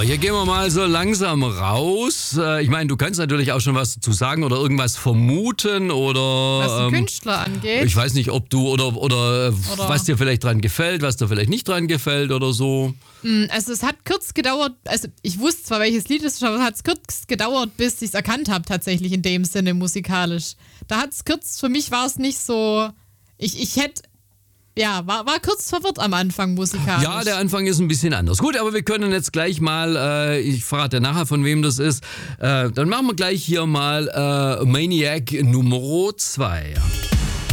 hier gehen wir mal so langsam raus. Ich meine, du kannst natürlich auch schon was dazu sagen oder irgendwas vermuten oder... Was den Künstler angeht. Ich weiß nicht, ob du oder was dir vielleicht dran gefällt, was dir vielleicht nicht dran gefällt oder so. Also es hat kurz gedauert, also ich wusste zwar, welches Lied es ist, aber es hat kurz gedauert, bis ich es erkannt habe, tatsächlich in dem Sinne musikalisch. Für mich war es nicht so, ich hätte, ja, war kurz verwirrt am Anfang musikalisch. Ja, der Anfang ist ein bisschen anders. Gut, aber wir können jetzt gleich mal, ich verrate nachher, von wem das ist, dann machen wir gleich hier mal Maniac Nummer 2.